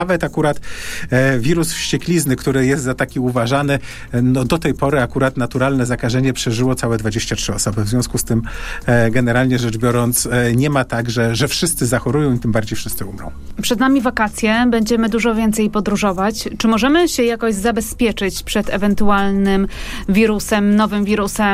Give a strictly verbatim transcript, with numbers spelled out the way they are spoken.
Nawet akurat e, wirus wścieklizny, który jest za taki uważany, no do tej pory akurat naturalne zakażenie przeżyło całe dwadzieścia trzy osoby. W związku z tym e, generalnie rzecz biorąc e, nie ma tak, że, że wszyscy zachorują i tym bardziej wszyscy umrą. Przed nami wakacje, będziemy dużo więcej podróżować. Czy możemy się jakoś zabezpieczyć przed ewentualnym wirusem, nowym wirusem?